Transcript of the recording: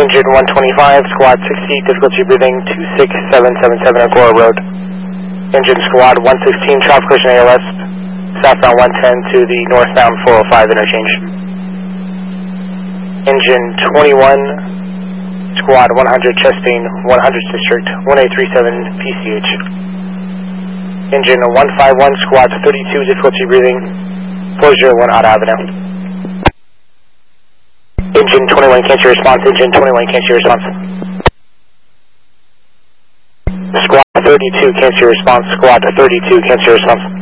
Engine 125, Squad 60, difficulty breathing 26777 Agora Road. Engine Squad 116, traffic collision ALS, southbound 110 to the northbound 405 interchange. Engine 21, Squad 100, Chastain 100 District, 1837 PCH. Engine 151, Squad 32, difficulty breathing, 401 Odd Avenue. Engine 21, cancel your response. Engine 21, cancel your response. Squad 32, cancel your response. Squad 32, cancel your response.